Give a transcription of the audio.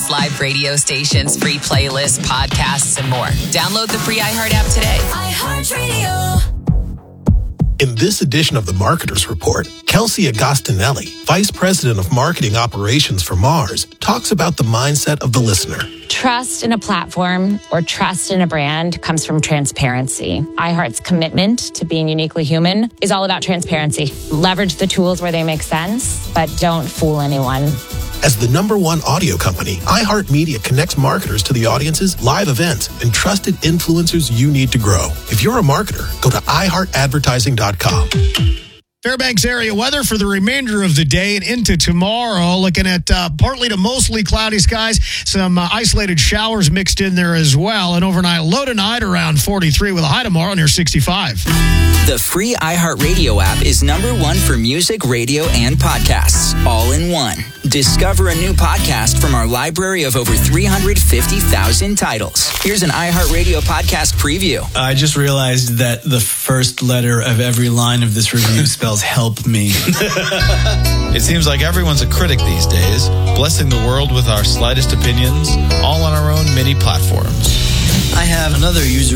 Plus live radio stations, free playlists, podcasts, and more. Download the free iHeart app today. iHeartRadio. In this edition of the Marketers Report, Kelsey Agostinelli, Vice President of Marketing Operations for Mars, talks about the mindset of the listener. Trust in a platform or trust in a brand comes from transparency. iHeart's commitment to being uniquely human is all about transparency. Leverage the tools where they make sense, but don't fool anyone. As the #1 audio company, iHeartMedia connects marketers to the audiences, live events, and trusted influencers you need to grow. If you're a marketer, go to iHeartAdvertising.com. Fairbanks area weather for the remainder of the day and into tomorrow. Looking at partly to mostly cloudy skies. Some isolated showers mixed in there as well. An overnight low tonight around 43 with a high tomorrow near 65. The free iHeartRadio app is #1 for music, radio, and podcasts, all in one. Discover a new podcast from our library of over 350,000 titles. Here's an iHeartRadio podcast preview. I just realized that the first letter of every line of this review spells help me. It seems like everyone's a critic these days, blessing the world with our slightest opinions, all on our own mini platforms. I have another user